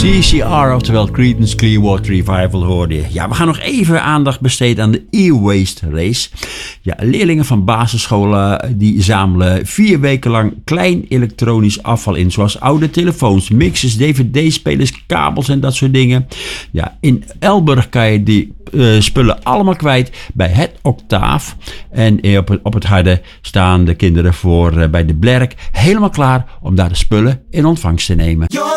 CCR, oftewel Creedence Clearwater Revival, hoorde je. Ja, we gaan nog even aandacht besteden aan de e-waste race. Ja, leerlingen van basisscholen die zamelen 4 weken lang klein elektronisch afval in. Zoals oude telefoons, mixers, dvd-spelers, kabels en dat soort dingen. Ja, in Elburg kan je die spullen allemaal kwijt bij het Octaaf. En op het Harde staan de kinderen voor bij de Blerk helemaal klaar om daar de spullen in ontvangst te nemen.